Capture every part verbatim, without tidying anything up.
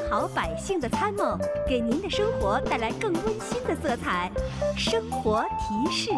好百姓的参谋，给您的生活带来更温馨的色彩。生活提示。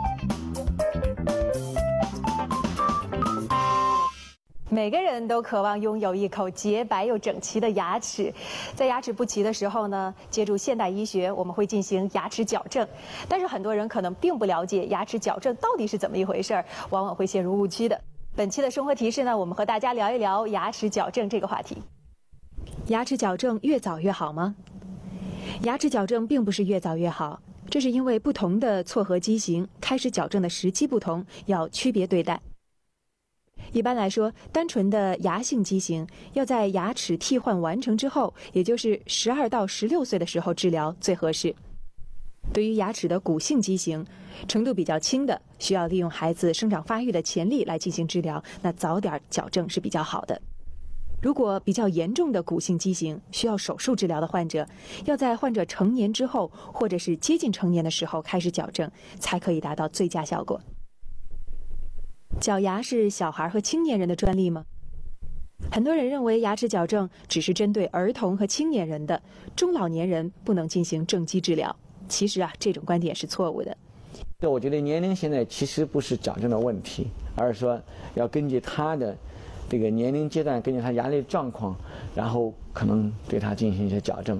每个人都渴望拥有一口洁白又整齐的牙齿，在牙齿不齐的时候呢，借助现代医学，我们会进行牙齿矫正。但是很多人可能并不了解牙齿矫正到底是怎么一回事儿，往往会陷入误区的。本期的生活提示呢，我们和大家聊一聊牙齿矫正这个话题。牙齿矫正越早越好吗？牙齿矫正并不是越早越好，这是因为不同的错颌畸形开始矫正的时机不同，要区别对待。一般来说，单纯的牙性畸形要在牙齿替换完成之后，也就是十二到十六岁的时候治疗最合适。对于牙齿的骨性畸形，程度比较轻的，需要利用孩子生长发育的潜力来进行治疗，那早点矫正是比较好的。如果比较严重的骨性畸形需要手术治疗的患者，要在患者成年之后，或者是接近成年的时候开始矫正，才可以达到最佳效果。矫牙是小孩和青年人的专利吗？很多人认为牙齿矫正只是针对儿童和青年人的，中老年人不能进行正畸治疗。其实啊，这种观点是错误的。 对，我觉得年龄现在其实不是矫正的问题，而是说要根据他的这个年龄阶段，根据他牙力状况，然后可能对他进行一些矫正。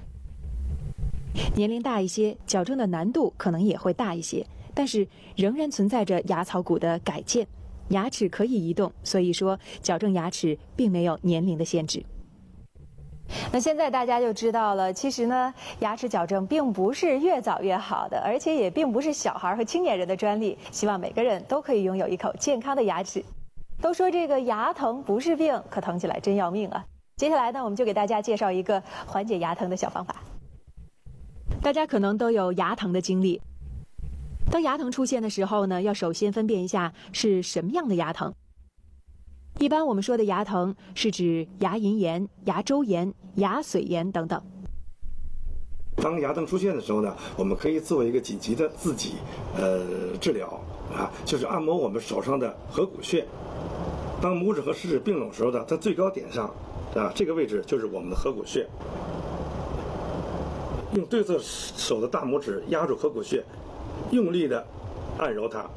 年龄大一些，矫正的难度可能也会大一些，但是仍然存在着牙槽骨的改建，牙齿可以移动，所以说矫正牙齿并没有年龄的限制。那现在大家就知道了，其实呢，牙齿矫正并不是越早越好的，而且也并不是小孩和青年人的专利。希望每个人都可以拥有一口健康的牙齿。都说这个牙疼不是病，可疼起来真要命啊！接下来呢，我们就给大家介绍一个缓解牙疼的小方法。大家可能都有牙疼的经历。当牙疼出现的时候呢，要首先分辨一下是什么样的牙疼。一般我们说的牙疼是指牙龈炎、牙周炎、牙髓炎等等。 当牙疼出现的时候呢，我们可以做一个紧急的自己呃治疗啊，就是按摩我们手上的合谷穴。当拇指和食指并拢时候呢，在最高点上啊，这个位置就是我们的合谷穴。用对侧手的大拇指压住合谷穴，用力的按揉它，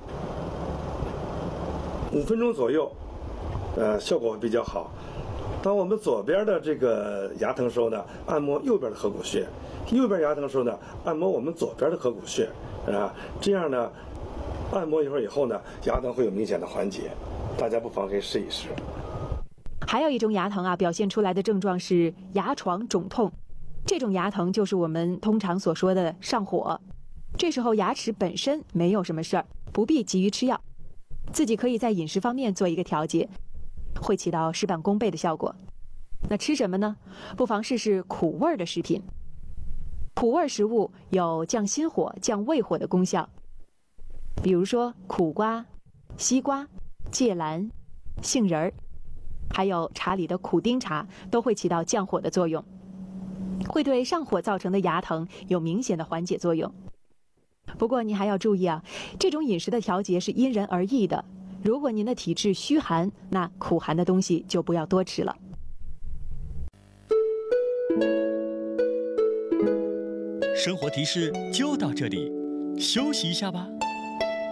五分钟左右，呃，效果比较好。当我们左边的这个牙疼时候呢，按摩右边的合谷穴；右边牙疼时候呢，按摩我们左边的合谷穴，啊，这样呢，按摩一会儿以后呢，牙疼会有明显的缓解。大家不妨可以试一试。 还有一种牙疼啊，表现出来的症状是牙床肿痛。这种牙疼就是我们通常所说的上火，这时候牙齿本身没有什么事儿，不必急于吃药，自己可以在饮食方面做一个调节，会起到事半功倍的效果。那吃什么呢？不妨试试苦味的食品。苦味食物有降心火、降胃火的功效，比如说苦瓜、西瓜、芥蓝、杏仁儿，还有茶里的苦丁茶，都会起到降火的作用。会对上火造成的牙疼有明显的缓解作用。不过你还要注意啊，这种饮食的调节是因人而异的。如果您的体质虚寒，那苦寒的东西就不要多吃了。 生活提示就到这里，休息一下吧。